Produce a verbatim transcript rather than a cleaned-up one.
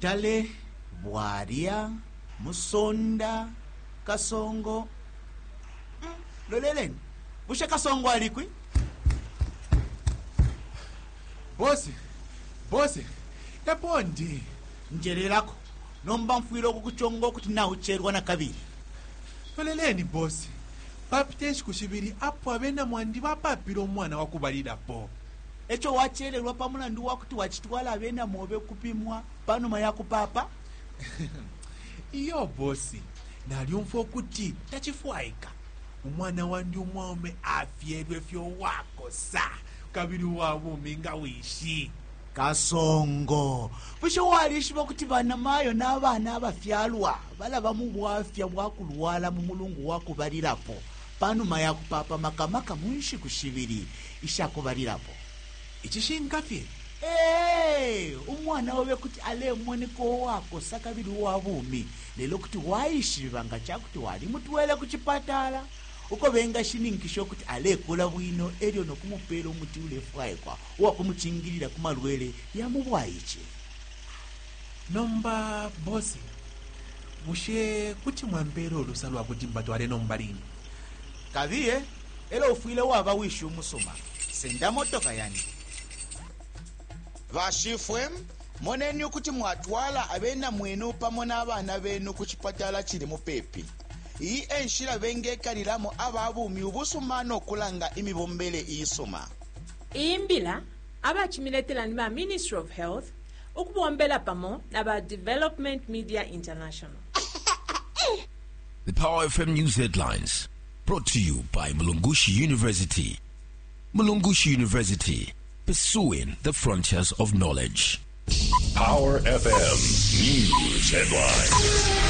Butale, Bwaria, Musonda, Kasongo. Mm, loleleni. Bushe Kasongo alikwi? Bosi, bosi, epondi. Njerelako. Nomba mfuiro kukuchongo kuti na ucherwa na kabiri. Loleleni bosi. Papiteshi kushibiri apo abena mwandi bapapiro mwana wakubalira po. Echo wachererwa pamulandu wakuti wachitwala abena mobe kupimwa panuma yako papa. Iyo bosi, nali umfo kuti tachifwaika. Umwana wandi umwome afyerwe fyo wako sa. Kabiri wabu minga wishi. Kasongo. Busho walishi bakuti bana mayo n'abana abafyalwa. Bala bamubwafya bwakulwala mu mulungu wako balirapo. Panuma yako papa makamaka mwishi kushibiri ishako balirapo. Ichishinkafye. Hey, umwana wawe kuti ale mweneko wako sakabiri wabumi. Lelo kuti waishi banga chakuti wali mutwele kuchipatala. Uko benga shininkisho kuti ale kula bwino eryo nokumupela umuti ule fwaikwa wakumuchingirira kumalwele ya mubwaiche. Nomba bosi. Mushe kuti mwambero olusalwa kuti mbatwale nombalini. Kabiye, elo ufuile waba wishi umusoma. Senda motoka yani. Vashifwe, moneni kuti mwatwala abena mwenu pamona abana benu kuchipatala chili mupepi. Iyi enshira bengekaniramo ababumi ubusumano kulanga imibombele isoma. Imbila abachimiletela ni ba Ministry of Health ukubombela pamo na ba Development Media International. The Power F M News Headlines brought to you by Mulungushi University. Mulungushi University, pursuing the frontiers of knowledge. Power F M News Headlines.